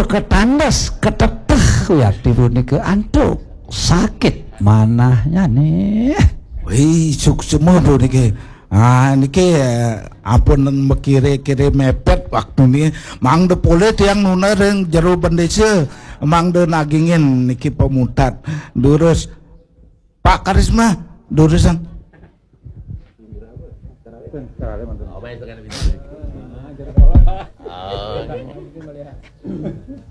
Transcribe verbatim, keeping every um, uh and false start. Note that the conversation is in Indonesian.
tur ketandas keteteh ya dipunike antuk sakit manahnya nih. Wih suksema bro niki. Ah niki ampun mekire-kire mepet waktu ini mangde pole tiang nuna reng jero bendesa mangde nagingin niki pemutat durus Pak Karisma durusan. Oh,